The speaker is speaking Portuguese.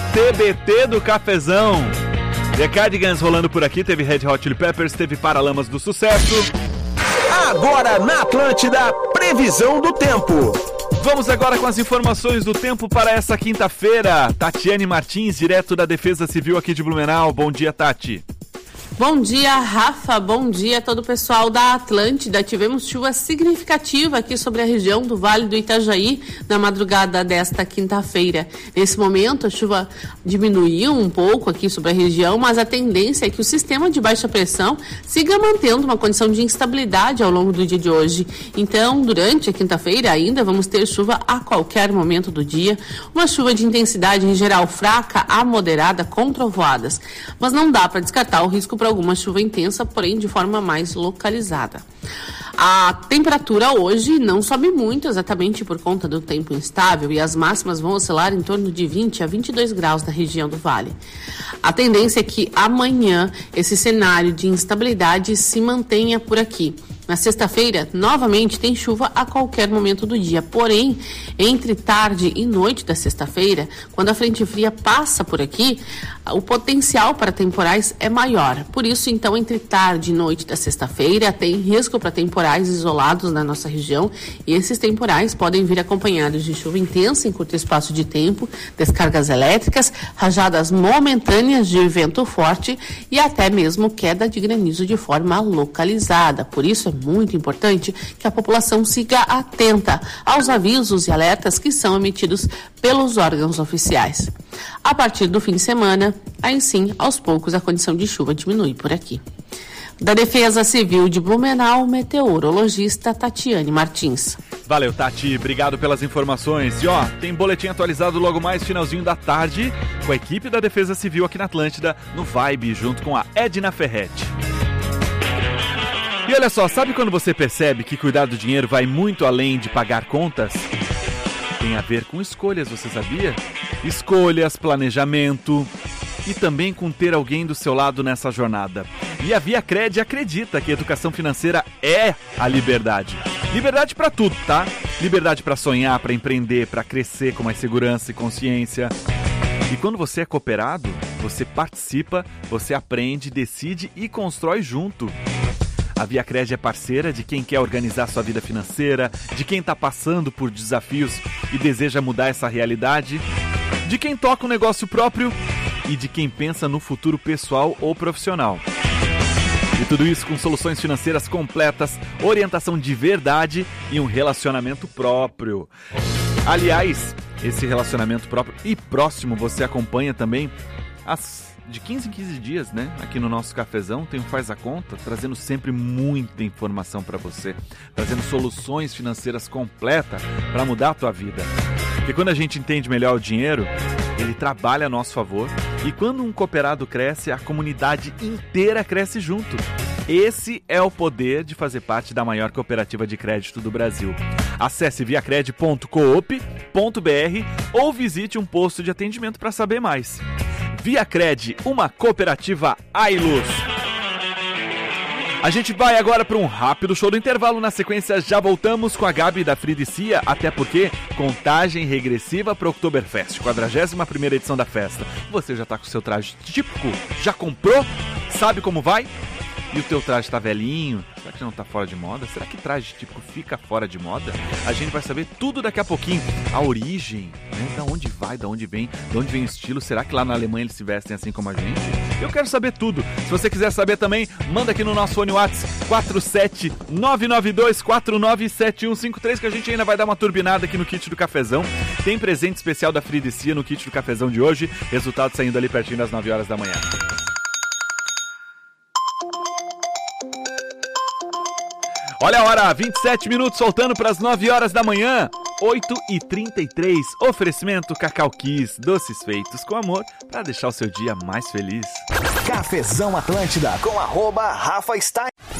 TBT do cafezão. The Cardigans rolando por aqui, teve Red Hot Chili Peppers, teve Paralamas do Sucesso. Agora na Atlântida, previsão do tempo. Vamos agora com as informações do tempo para essa quinta-feira. Tatiane Martins, direto da Defesa Civil aqui de Blumenau. Bom dia, Tati. Bom dia, Rafa. Bom dia a todo o pessoal da Atlântida. Tivemos chuva significativa aqui sobre a região do Vale do Itajaí na madrugada desta quinta-feira. Nesse momento, a chuva diminuiu um pouco aqui sobre a região, mas a tendência é que o sistema de baixa pressão siga mantendo uma condição de instabilidade ao longo do dia de hoje. Então, durante a quinta-feira ainda vamos ter chuva a qualquer momento do dia. Uma chuva de intensidade em geral fraca a moderada com trovoadas. Mas não dá para descartar o risco para alguma chuva intensa, porém de forma mais localizada. A temperatura hoje não sobe muito, exatamente por conta do tempo instável, e as máximas vão oscilar em torno de 20 a 22 graus na região do Vale. A tendência é que amanhã esse cenário de instabilidade se mantenha por aqui. Na sexta-feira, novamente, tem chuva a qualquer momento do dia. Porém, entre tarde e noite da sexta-feira, quando a frente fria passa por aqui, o potencial para temporais é maior. Por isso, então, entre tarde e noite da sexta-feira, tem risco para temporais isolados na nossa região. E esses temporais podem vir acompanhados de chuva intensa em curto espaço de tempo, descargas elétricas, rajadas momentâneas de vento forte e até mesmo queda de granizo de forma localizada. Por isso, é muito importante que a população siga atenta aos avisos e alertas que são emitidos pelos órgãos oficiais. A partir do fim de semana, aí sim, aos poucos, a condição de chuva diminui por aqui. Da Defesa Civil de Blumenau, meteorologista Tatiane Martins. Valeu, Tati. Obrigado pelas informações. E ó, tem boletim atualizado logo mais finalzinho da tarde com a equipe da Defesa Civil aqui na Atlântida, no Vibe, junto com a Edna Ferretti. E olha só, sabe quando você percebe que cuidar do dinheiro vai muito além de pagar contas? Tem a ver com escolhas, você sabia? Escolhas, planejamento e também com ter alguém do seu lado nessa jornada. E a ViaCred acredita que a educação financeira é a liberdade. Liberdade para tudo, tá? Liberdade para sonhar, para empreender, para crescer com mais segurança e consciência. E quando você é cooperado, você participa, você aprende, decide e constrói junto. A ViaCred é parceira de quem quer organizar sua vida financeira, de quem está passando por desafios e deseja mudar essa realidade, de quem toca um negócio próprio e de quem pensa no futuro pessoal ou profissional. E tudo isso com soluções financeiras completas, orientação de verdade e um relacionamento próprio. Aliás, esse relacionamento próprio e próximo você acompanha também de 15 em 15 dias, né? Aqui no nosso cafezão tem um Faz a Conta, trazendo sempre muita informação para você, trazendo soluções financeiras completas para mudar a tua vida. Porque quando a gente entende melhor o dinheiro, ele trabalha a nosso favor, e quando um cooperado cresce, a comunidade inteira cresce junto. Esse é o poder de fazer parte da maior cooperativa de crédito do Brasil. Acesse viacred.coop.br ou visite um posto de atendimento para saber mais. ViaCred, uma cooperativa Ailus. A gente vai agora para um rápido show do intervalo. Na sequência, já voltamos com a Gabi da Fridicia, até porque contagem regressiva para o Oktoberfest, 41ª edição da festa. Você já está com o seu traje típico? Já comprou? Sabe como vai? E o teu traje tá velhinho? Será que não tá fora de moda? Será que traje típico fica fora de moda? A gente vai saber tudo daqui a pouquinho. A origem, né? Da onde vai, da onde vem o estilo. Será que lá na Alemanha eles se vestem assim como a gente? Eu quero saber tudo. Se você quiser saber também, manda aqui no nosso fone WhatsApp 47992497153, que a gente ainda vai dar uma turbinada aqui no kit do cafezão. Tem presente especial da Fridicia no kit do cafezão de hoje. Resultado saindo ali pertinho das 9 horas da manhã. Olha a hora, 27 minutos, soltando para as 9 horas da manhã, 8h33. Oferecimento Cacau Kiss, doces feitos com amor para deixar o seu dia mais feliz. Cafezão Atlântida com @Rafa Stein.